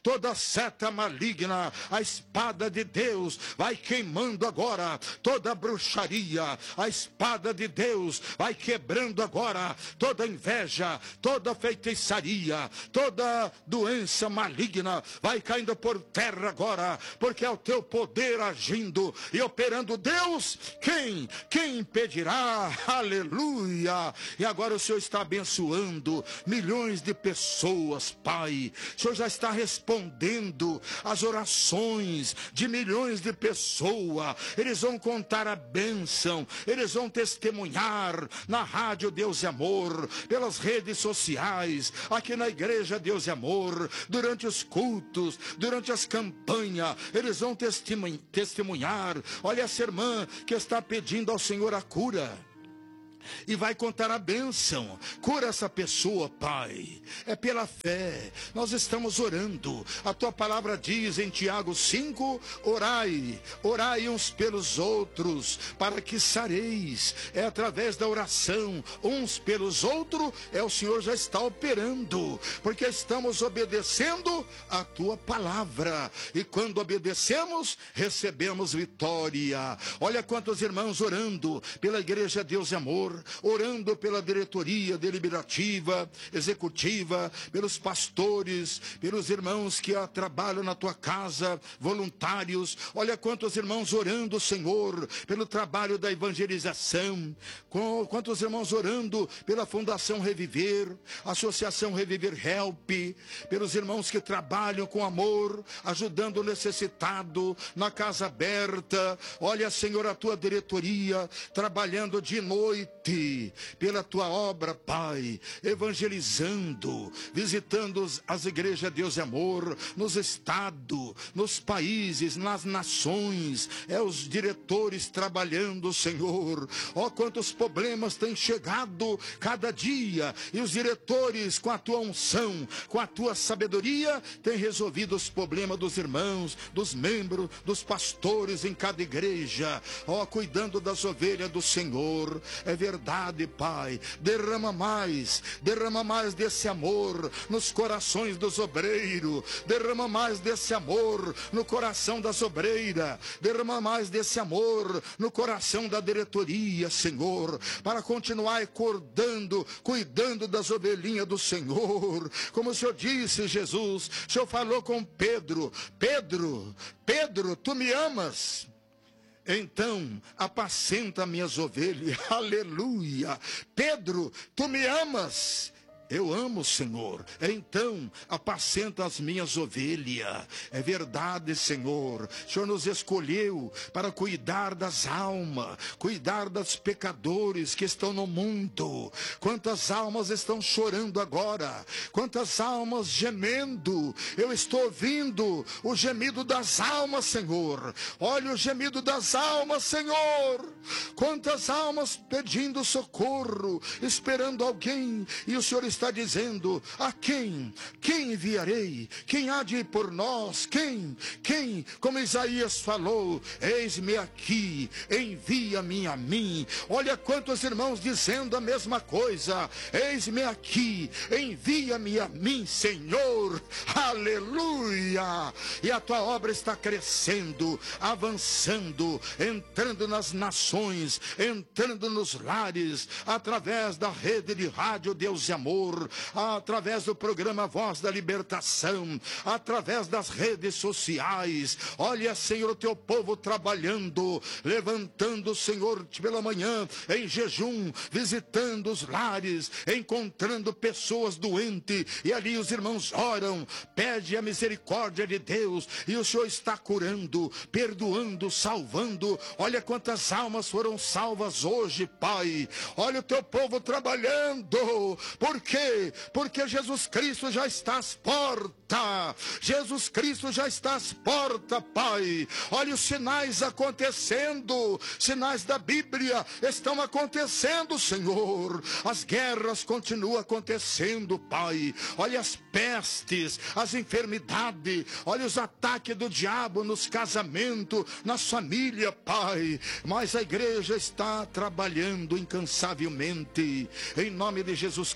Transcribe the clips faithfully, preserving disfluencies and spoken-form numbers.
toda seta maligna, a espada de Deus vai queimando agora, toda bruxaria, a espada de Deus vai quebrando agora, toda inveja, toda feitiçaria, toda doença maligna vai caindo por terra agora, porque é o teu poder agindo e operando. Deus, quem, quem impedirá? Aleluia! E agora o Senhor está abençoando milhões de pessoas, Pai. O Senhor já está respondendo às orações de milhões de pessoas. Eles vão contar a bênção, eles vão testemunhar na rádio Deus e Amor, pelas redes sociais, aqui na igreja Deus e Amor, durante os cultos, durante as campanhas, eles vão testemunhar. Olha essa irmã que está pedindo ao Senhor a cura e vai contar a bênção. Cura essa pessoa, Pai. É pela fé. Nós estamos orando. A tua palavra diz em Tiago cinco, orai, orai uns pelos outros, para que sareis. É através da oração, uns pelos outros, é o Senhor já está operando, porque estamos obedecendo a tua palavra, e quando obedecemos, recebemos vitória. Olha quantos irmãos orando pela igreja Deus e Amor, orando pela diretoria deliberativa, executiva, pelos pastores, pelos irmãos que trabalham na tua casa, voluntários. Olha quantos irmãos orando, Senhor, pelo trabalho da evangelização, quantos irmãos orando pela Fundação Reviver, Associação Reviver Help, pelos irmãos que trabalham com amor, ajudando o necessitado, na casa aberta. Olha, Senhor, a tua diretoria trabalhando de noite pela tua obra, Pai, evangelizando, visitando as igrejas Deus e Amor, nos estados, nos países, nas nações. É os diretores trabalhando, Senhor. Ó, quantos problemas têm chegado cada dia, e os diretores, com a tua unção, com a tua sabedoria, têm resolvido os problemas dos irmãos, dos membros, dos pastores em cada igreja. Ó, cuidando das ovelhas do Senhor. É verdade, Pai. Derrama mais, derrama mais desse amor nos corações dos obreiros, derrama mais desse amor no coração das obreiras, derrama mais desse amor no coração da diretoria, Senhor, para continuar acordando, cuidando das ovelhinhas do Senhor. Como o Senhor disse, Jesus, o Senhor falou com Pedro: Pedro, Pedro, tu me amas? Então, apacenta minhas ovelhas. Aleluia. Pedro, tu me amas? Eu amo, Senhor. Então, apacenta as minhas ovelhas. É verdade, Senhor. O Senhor nos escolheu para cuidar das almas, cuidar dos pecadores que estão no mundo. Quantas almas estão chorando agora? Quantas almas gemendo? Eu estou ouvindo o gemido das almas, Senhor. Olha o gemido das almas, Senhor. Quantas almas pedindo socorro, esperando alguém, e o Senhor está está dizendo: a quem? Quem enviarei? Quem há de ir por nós? Quem? Quem? Como Isaías falou: eis-me aqui, envia-me a mim. Olha quantos irmãos dizendo a mesma coisa: eis-me aqui, envia-me a mim, Senhor. Aleluia! E a tua obra está crescendo, avançando, entrando nas nações, entrando nos lares, através da rede de rádio Deus e Amor, através do programa Voz da Libertação, através das redes sociais. Olha, Senhor, o teu povo trabalhando, levantando, Senhor, pela manhã, em jejum, visitando os lares, encontrando pessoas doentes, e ali os irmãos oram, pede a misericórdia de Deus, e o Senhor está curando, perdoando, salvando. Olha quantas almas foram salvas hoje, Pai. Olha o teu povo trabalhando. Por quê? Porque Jesus Cristo já está às portas. Jesus Cristo já está às portas, Pai. Olha os sinais acontecendo. Sinais da Bíblia estão acontecendo, Senhor. As guerras continuam acontecendo, Pai. Olha as pestes, as enfermidades. Olha os ataques do diabo nos casamentos, nas famílias, Pai. Mas a igreja está trabalhando incansavelmente. Em nome de Jesus Cristo,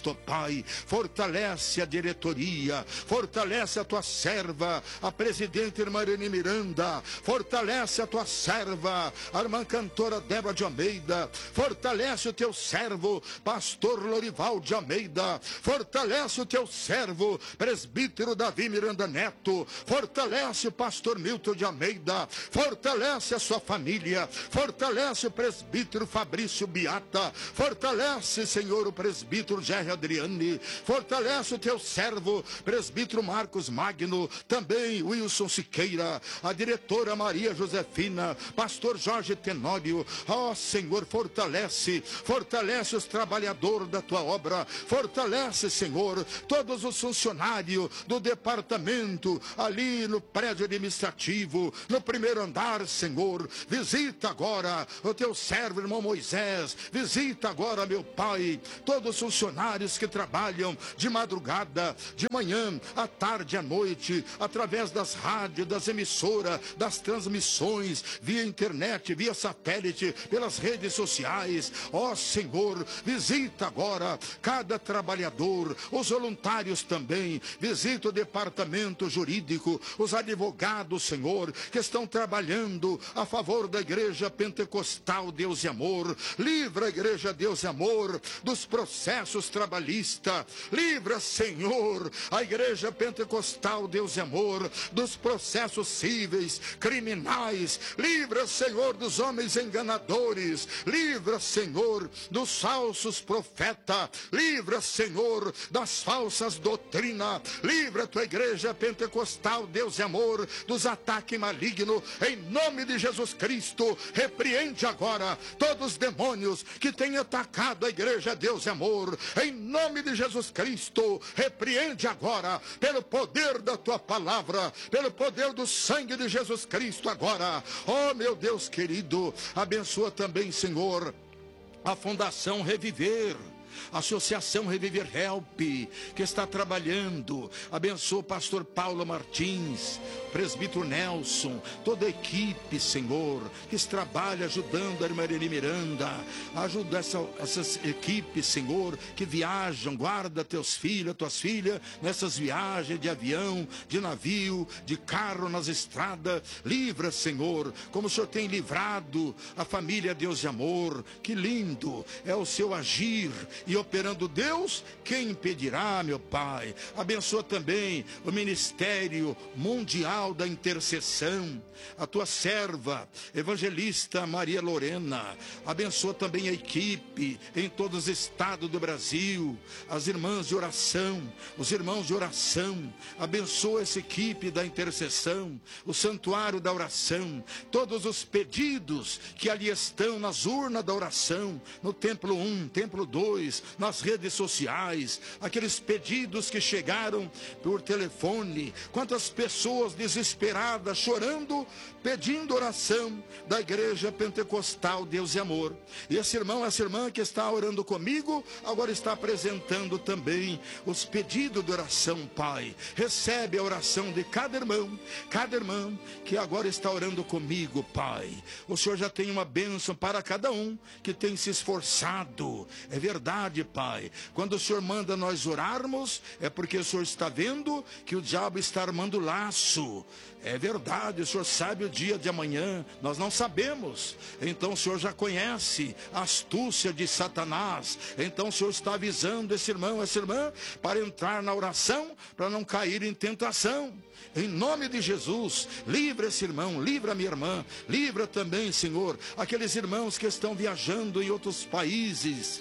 Cristo, Pai. Fortalece a diretoria, fortalece a tua serva, a presidente irmã Irene Miranda, fortalece a tua serva, a irmã cantora Débora de Almeida, fortalece o teu servo, pastor Lorival de Almeida, fortalece o teu servo, presbítero Davi Miranda Neto, fortalece o pastor Milton de Almeida, fortalece a sua família, fortalece o presbítero Fabrício Biata, fortalece, Senhor, o presbítero Jerry Adriane, fortalece o teu servo, presbítero Marcos Magno, também Wilson Siqueira, a diretora Maria Josefina, pastor Jorge Tenório. Ó Senhor, fortalece, fortalece os trabalhadores da tua obra, fortalece, Senhor, todos os funcionários do departamento, ali no prédio administrativo, no primeiro andar, Senhor. Visita agora o teu servo, irmão Moisés, visita agora, meu Pai, todos os funcionários que trabalham de madrugada, de manhã, à tarde, à noite, através das rádios, das emissoras, das transmissões, via internet, via satélite, pelas redes sociais. Ó Senhor, visita agora cada trabalhador, os voluntários também, visita o departamento jurídico, os advogados, Senhor, que estão trabalhando a favor da Igreja Pentecostal Deus e Amor. Livra a Igreja Deus e Amor dos processos trabalhistas. Livra, Senhor, a Igreja Pentecostal Deus e Amor dos processos cíveis, criminais. Livra, Senhor, dos homens enganadores. Livra, Senhor, dos falsos profetas. Livra, Senhor, das falsas doutrinas. Livra a tua Igreja Pentecostal Deus e Amor dos ataques malignos. Em nome de Jesus Cristo, repreende agora todos os demônios que têm atacado a Igreja Deus e Amor. Em nome de Jesus Cristo, repreende agora, pelo poder da tua palavra, pelo poder do sangue de Jesus Cristo agora. Oh, meu Deus querido, abençoa também, Senhor, a Fundação Reviver, Associação Reviver Help, que está trabalhando. Abençoa o pastor Paulo Martins, presbítero Nelson, toda a equipe, Senhor, que trabalha ajudando a irmã Irene Miranda. Ajuda essa, essas equipes, Senhor, que viajam. Guarda teus filhos, tuas filhas, nessas viagens de avião, de navio, de carro nas estradas. Livra, Senhor, como o Senhor tem livrado a família Deus de Amor. Que lindo é o seu agir. E operando Deus, quem impedirá, meu Pai? Abençoa também o Ministério Mundial da Intercessão, a tua serva, evangelista Maria Lorena. Abençoa também a equipe em todos os estados do Brasil, as irmãs de oração, os irmãos de oração. Abençoa essa equipe da intercessão, o santuário da oração, todos os pedidos que ali estão nas urnas da oração, no templo um, templo dois, nas redes sociais, aqueles pedidos que chegaram por telefone. Quantas pessoas desesperadas, chorando, pedindo oração da Igreja Pentecostal Deus e Amor. E esse irmão, essa irmã que está orando comigo, agora está apresentando também os pedidos de oração, Pai. Recebe a oração de cada irmão, cada irmã que agora está orando comigo, Pai. O Senhor já tem uma bênção para cada um que tem se esforçado. É verdade, Pai. Quando o Senhor manda nós orarmos, é porque o Senhor está vendo que o diabo está armando laço. É verdade, o Senhor sabe o dia de amanhã, nós não sabemos. Então o Senhor já conhece a astúcia de Satanás. Então o Senhor está avisando esse irmão, essa irmã, para entrar na oração, para não cair em tentação. Em nome de Jesus, livra esse irmão, livra a minha irmã, livra também, Senhor, aqueles irmãos que estão viajando em outros países.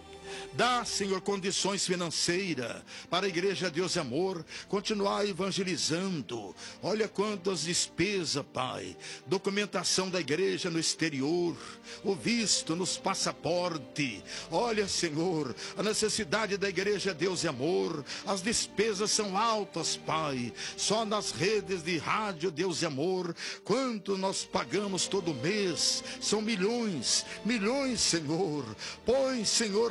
Dá, Senhor, condições financeiras para a Igreja Deus e Amor continuar evangelizando. Olha quantas despesas, Pai. Documentação da igreja no exterior, o visto nos passaportes. Olha, Senhor, a necessidade da Igreja Deus e Amor. As despesas são altas, Pai. Só nas redes de rádio Deus e Amor, quanto nós pagamos todo mês? São milhões, milhões, Senhor. Põe, Senhor, as tuas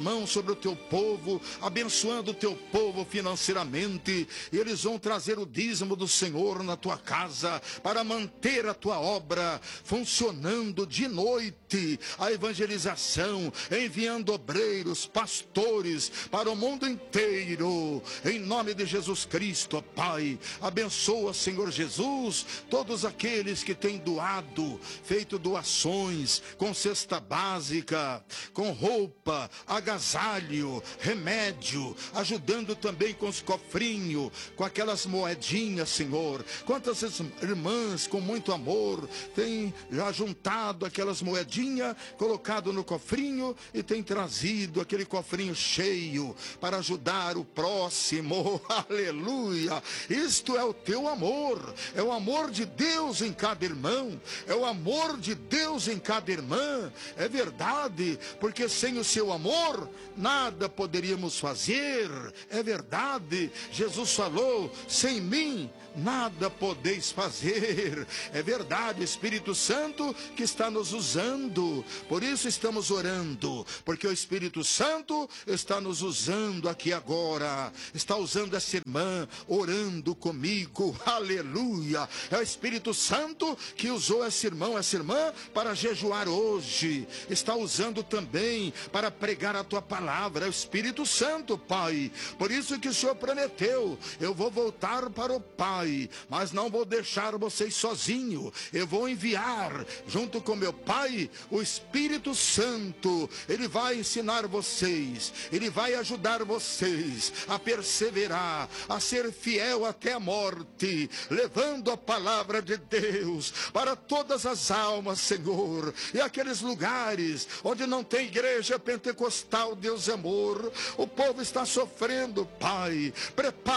mãos sobre o teu povo, abençoando o teu povo financeiramente. Eles vão trazer o dízimo do Senhor na tua casa, para manter a tua obra funcionando de noite, a evangelização, enviando obreiros, pastores para o mundo inteiro, em nome de Jesus Cristo. Pai, abençoa, Senhor Jesus, todos aqueles que têm doado, feito doações com cesta básica, com roupa, agasalho, remédio, ajudando também com os cofrinhos, com aquelas moedinhas, Senhor. Quantas irmãs com muito amor têm já juntado aquelas moedinhas, colocado no cofrinho e têm trazido aquele cofrinho cheio para ajudar o próximo. Aleluia! Isto é o teu amor, é o amor de Deus em cada irmão, é o amor de Deus em cada irmã. É verdade, porque sem o seu amor nada poderíamos fazer. É verdade, Jesus falou: sem mim nada podeis fazer. É verdade, Espírito Santo que está nos usando. Por isso estamos orando, porque o Espírito Santo está nos usando aqui agora. Está usando essa irmã, orando comigo. Aleluia! É o Espírito Santo que usou esse irmão, essa irmã para jejuar hoje. Está usando também para pregar a tua palavra. É o Espírito Santo, Pai. Por isso que o Senhor prometeu: eu vou voltar para o Pai, mas não vou deixar vocês sozinhos. Eu vou enviar, junto com meu Pai, o Espírito Santo. Ele vai ensinar vocês, ele vai ajudar vocês a perseverar, a ser fiel até a morte, levando a palavra de Deus para todas as almas, Senhor. E aqueles lugares onde não tem igreja pentecostal, Deus é amor, o povo está sofrendo, Pai. Prepara